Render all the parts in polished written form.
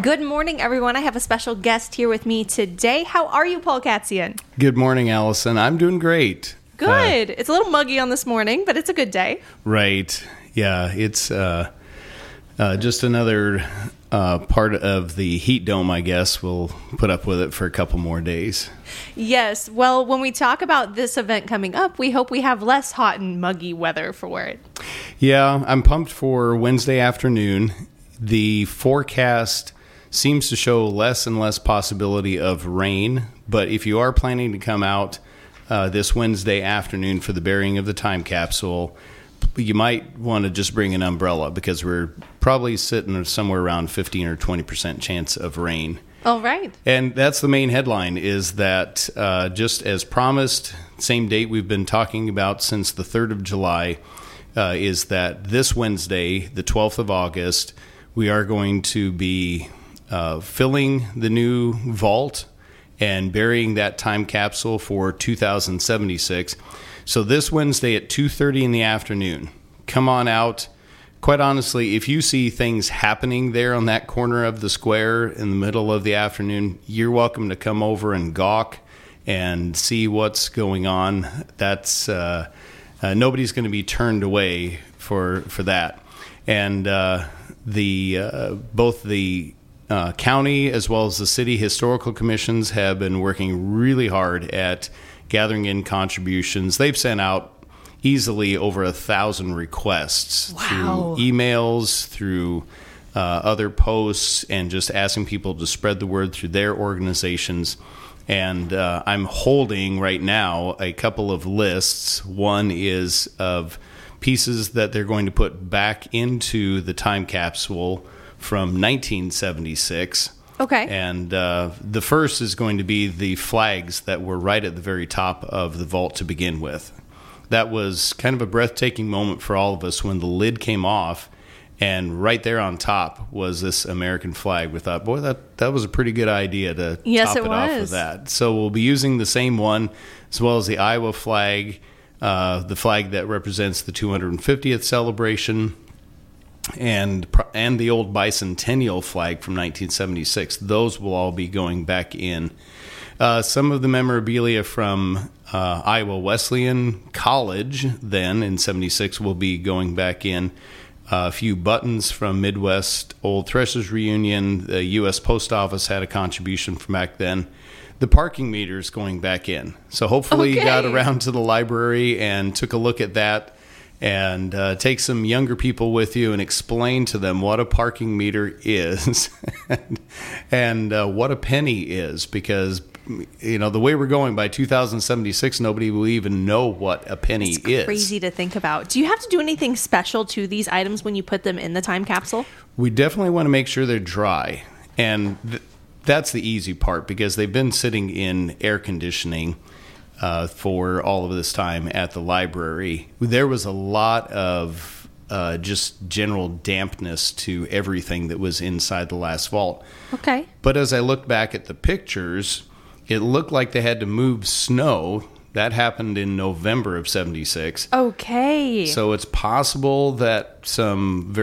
Good morning, everyone. I have a special guest here with me today. How are you, Paul Katzian? Good morning, Allison. I'm doing great. Good. It's a little muggy on this morning, but it's a good day. Right. Yeah, it's just another part of the heat dome, I guess. We'll put up with it for a couple more days. Yes. Well, when we talk about this event coming up, we hope we have less hot and muggy weather for it. Yeah, I'm pumped for Wednesday afternoon. The forecast seems to show less and less possibility of rain, but if you are planning to come out this Wednesday afternoon for the burying of the time capsule, you might want to just bring an umbrella because we're probably sitting somewhere around 15 or 20% chance of rain. All right. And that's the main headline, is that just as promised, same date we've been talking about since the 3rd of July, is that this Wednesday, the 12th of August, we are going to be filling the new vault and burying that time capsule for 2076. So this Wednesday at 2:30 in the afternoon, come on out. Quite honestly, if you see things happening there on that corner of the square in the middle of the afternoon, you're welcome to come over and gawk and see what's going on. That's nobody's going to be turned away for that. And both the county as well as the city historical commissions have been working really hard at gathering in contributions. They've sent out easily over 1,000 requests through emails, through other posts, and just asking people to spread the word through their organizations. And I'm holding right now a couple of lists. One is of pieces that they're going to put back into the time capsule from 1976. Okay. And the first is going to be the flags that were right at the very top of the vault to begin with. That was kind of a breathtaking moment for all of us when the lid came off, and right there on top was this American flag. We thought, boy, that was a pretty good idea to top it off with that. So we'll be using the same one, as well as the Iowa flag, the flag that represents the 250th celebration, and the old bicentennial flag from 1976. Those will all be going back in. Some of the memorabilia from Iowa Wesleyan College then in 76 will be going back in. A few buttons from Midwest Old Threshers Reunion. The U.S. Post Office had a contribution from back then. The parking meters going back in. So hopefully you got around to the library and took a look at that. And take some younger people with you and explain to them what a parking meter is and what a penny is. Because, you know, the way we're going, by 2076, nobody will even know what a penny is. It's crazy to think about. Do you have to do anything special to these items when you put them in the time capsule? We definitely want to make sure they're dry. And that's the easy part, because they've been sitting in air conditioning for all of this time at the library. There was a lot of just general dampness to everything that was inside the last vault. Okay. But as I looked back at the pictures, it looked like they had to move snow. That happened in November of 76. Okay. So it's possible that some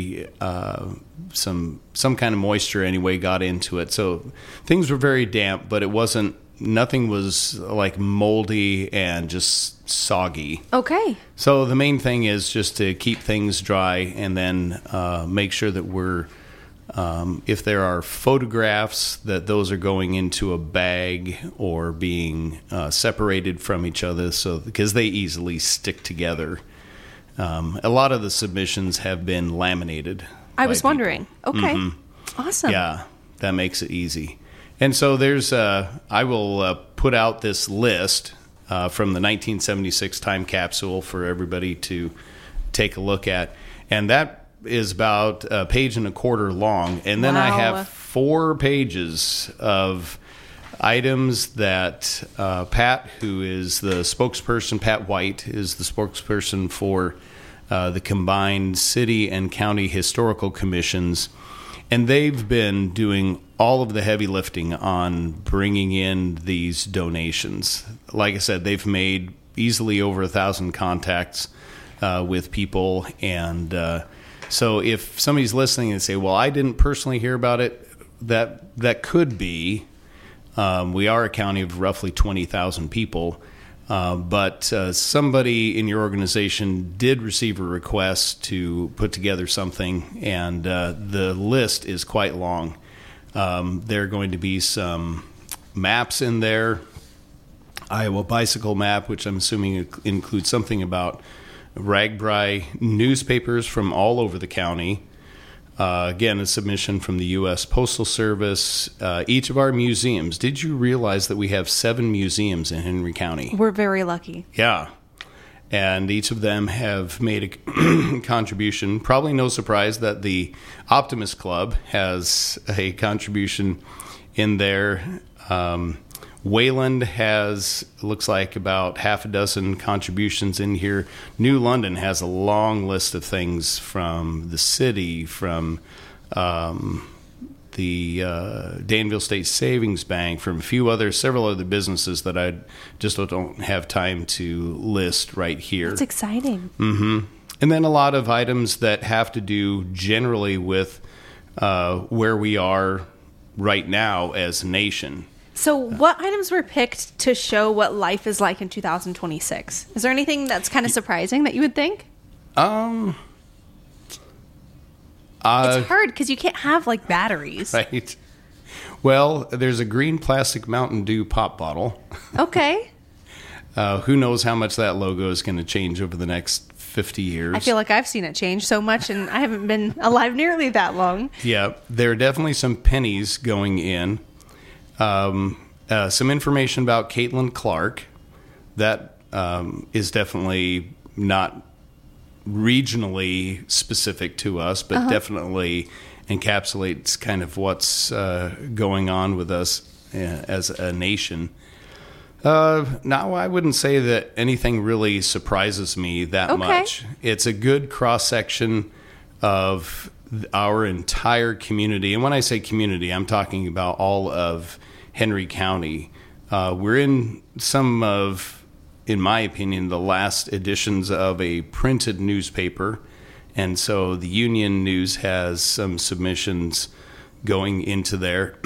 kind of moisture anyway got into it. So things were very damp, but nothing was like moldy and just soggy. Okay. So the main thing is just to keep things dry, and then make sure that we're, if there are photographs, that those are going into a bag or being separated from each other, so because they easily stick together. A lot of the submissions have been laminated. I was wondering. Okay. Mm-hmm. Awesome. Yeah, that makes it easy. And so there's, I will put out this list from the 1976 time capsule for everybody to take a look at. And that is about a page and a quarter long. And then I have 4 pages of items that Pat, who is the spokesperson, Pat White is the spokesperson for the combined city and county historical commissions. And they've been doing all of the heavy lifting on bringing in these donations. Like I said, they've made easily over 1,000 contacts with people. And so if somebody's listening and say, well, I didn't personally hear about it, that could be. We are a county of roughly 20,000 people, but somebody in your organization did receive a request to put together something, and the list is quite long. There are going to be some maps in there. Iowa Bicycle Map, which I'm assuming includes something about RAGBRAI newspapers from all over the county. Again, a submission from the U.S. Postal Service. Each of our museums. Did you realize that we have 7 museums in Henry County? We're very lucky. Yeah. And each of them have made a contribution. Probably no surprise that the Optimist Club has a contribution in there. Wayland has, looks like, about half a dozen contributions in here. New London has a long list of things from the city, from the Danville State Savings Bank, from several other businesses that I just don't have time to list right here. That's exciting. Mm-hmm. And then a lot of items that have to do generally with where we are right now as a nation. So what items were picked to show what life is like in 2026? Is there anything that's kind of surprising that you would think? It's hard because you can't have like batteries. Right. Well, there's a green plastic Mountain Dew pop bottle. Okay. Who knows how much that logo is going to change over the next 50 years. I feel like I've seen it change so much, and I haven't been alive nearly that long. Yeah. There are definitely some pennies going in. Some information about Caitlin Clark. That is definitely not regionally specific to us, but definitely encapsulates kind of what's going on with us as a nation. Now, I wouldn't say that anything really surprises me that much. It's a good cross-section of our entire community. And when I say community, I'm talking about all of Henry County. We're in some of, in my opinion, the last editions of a printed newspaper. And so the Union News has some submissions going into there.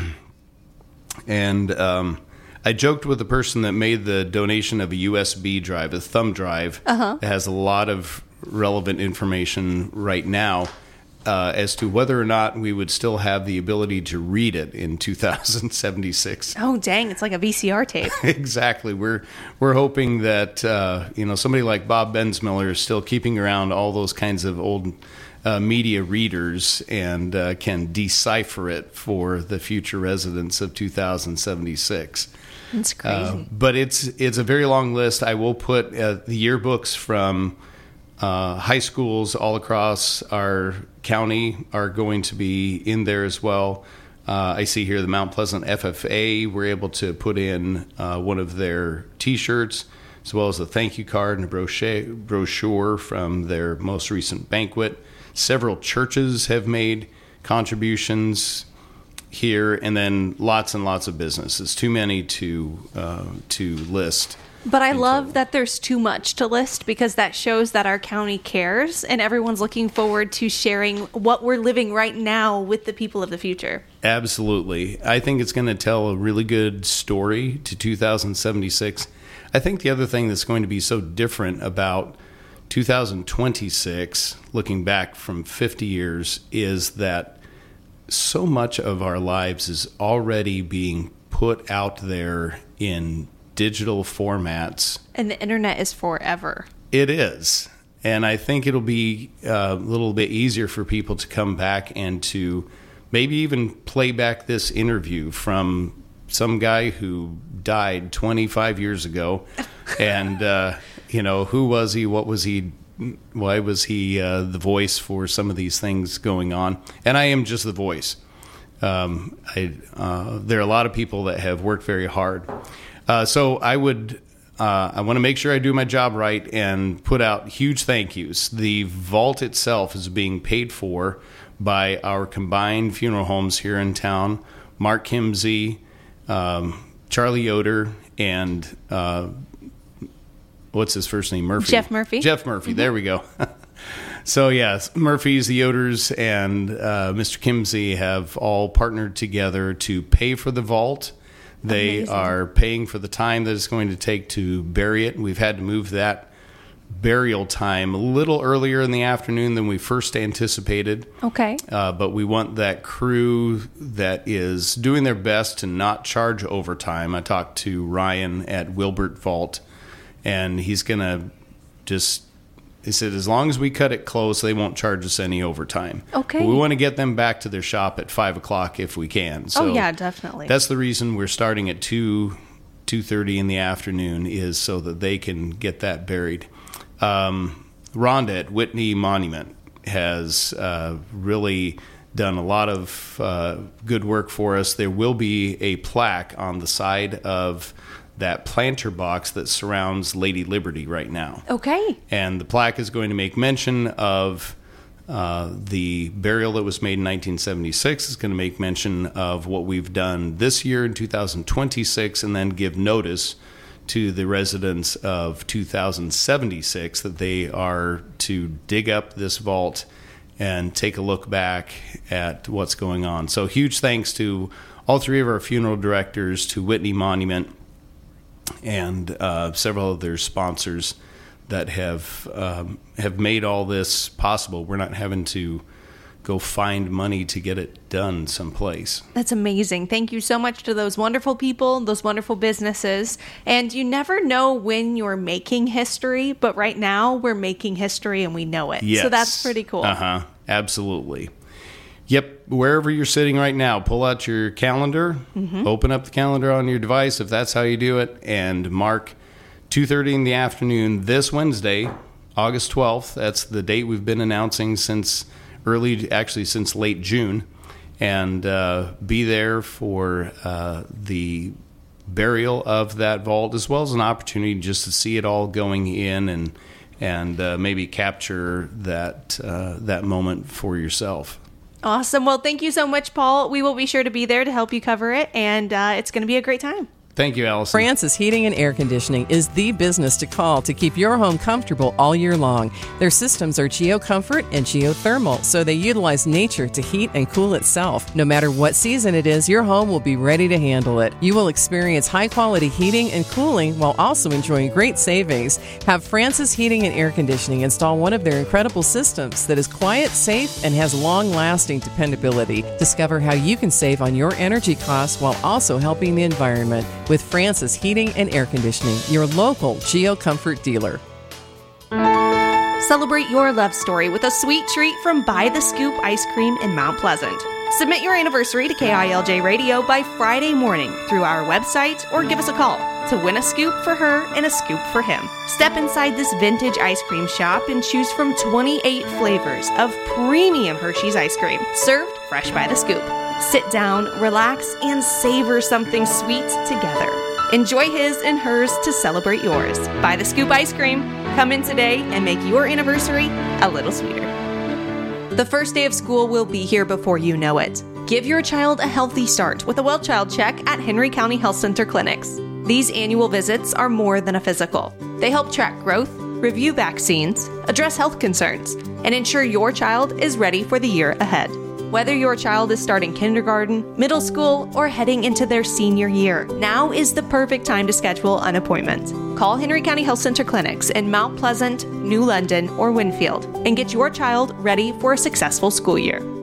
And I joked with the person that made the donation of a USB drive, a thumb drive, that has a lot of relevant information right now. As to whether or not we would still have the ability to read it in 2076. Oh, dang. It's like a VCR tape. Exactly. We're hoping that, somebody like Bob Bensmiller is still keeping around all those kinds of old media readers and can decipher it for the future residents of 2076. That's crazy. But it's a very long list. I will put the yearbooks from high schools all across our county are going to be in there as well. I see here the Mount Pleasant FFA were able to put in one of their T-shirts, as well as a thank you card and a brochure from their most recent banquet. Several churches have made contributions here, and then lots and lots of businesses. Too many to list. But I love that there's too much to list, because that shows that our county cares and everyone's looking forward to sharing what we're living right now with the people of the future. Absolutely. I think it's going to tell a really good story to 2076. I think the other thing that's going to be so different about 2026, looking back from 50 years, is that so much of our lives is already being put out there in digital formats. And the internet is forever. It is. And I think it'll be a little bit easier for people to come back and to maybe even play back this interview from some guy who died 25 years ago. And, who was he? What was he? Why was he the voice for some of these things going on? And I am just the voice. There are a lot of people that have worked very hard. So I want to make sure I do my job right and put out huge thank yous. The vault itself is being paid for by our combined funeral homes here in town, Mark Kimsey, Charlie Yoder, and what's his first name? Murphy. Jeff Murphy. Jeff Murphy. Mm-hmm. There we go. So yes, Murphy's, the Yoders, and Mr. Kimsey have all partnered together to pay for the vault. They Amazing. are paying for the time that it's going to take to bury it. We've had to move that burial time a little earlier in the afternoon than we first anticipated. Okay. But we want that crew that is doing their best to not charge overtime. I talked to Ryan at Wilbert Vault, and he's going to he said, as long as we cut it close, they won't charge us any overtime. Okay. But we want to get them back to their shop at 5 o'clock if we can. So yeah, definitely. That's the reason we're starting at 2:30 in the afternoon, is so that they can get that buried. Rhonda at Whitney Monument has really done a lot of good work for us. There will be a plaque on the side of that planter box that surrounds Lady Liberty right now. Okay. And the plaque is going to make mention of the burial that was made in 1976. It's going to make mention of what we've done this year in 2026, and then give notice to the residents of 2076 that they are to dig up this vault and take a look back at what's going on. So huge thanks to all three of our funeral directors, to Whitney Monument, and several of their sponsors that have made all this possible. We're not having to go find money to get it done someplace. That's amazing. Thank you so much to those wonderful people, those wonderful businesses. And you never know when you're making history, but right now we're making history and we know it. Yes. So that's pretty cool. Absolutely. Yep, wherever you're sitting right now, pull out your calendar, open up the calendar on your device if that's how you do it, and mark 2:30 in the afternoon this Wednesday, August 12th. That's the date we've been announcing since late June, and be there for the burial of that vault, as well as an opportunity just to see it all going in and maybe capture that moment for yourself. Awesome. Well, thank you so much, Paul. We will be sure to be there to help you cover it, and it's going to be a great time. Thank you, Allison. Francis Heating and Air Conditioning is the business to call to keep your home comfortable all year long. Their systems are GeoComfort and geothermal, so they utilize nature to heat and cool itself. No matter what season it is, your home will be ready to handle it. You will experience high-quality heating and cooling while also enjoying great savings. Have Francis Heating and Air Conditioning install one of their incredible systems that is quiet, safe, and has long-lasting dependability. Discover how you can save on your energy costs while also helping the environment with Francis Heating and Air Conditioning, your local GeoComfort dealer. Celebrate your love story with a sweet treat from By the Scoop Ice Cream in Mount Pleasant. Submit your anniversary to KILJ Radio by Friday morning through our website, or give us a call to win a scoop for her and a scoop for him. Step inside this vintage ice cream shop and choose from 28 flavors of premium Hershey's ice cream, served fresh by the scoop. Sit down, relax, and savor something sweet together. Enjoy his and hers to celebrate yours. By the Scoop Ice Cream. Come in today and make your anniversary a little sweeter. The first day of school will be here before you know it. Give your child a healthy start with a Well Child Check at Henry County Health Center clinics. These annual visits are more than a physical. They help track growth, review vaccines, address health concerns, and ensure your child is ready for the year ahead. Whether your child is starting kindergarten, middle school, or heading into their senior year, now is the perfect time to schedule an appointment. Call Henry County Health Center clinics in Mount Pleasant, New London, or Winfield and get your child ready for a successful school year.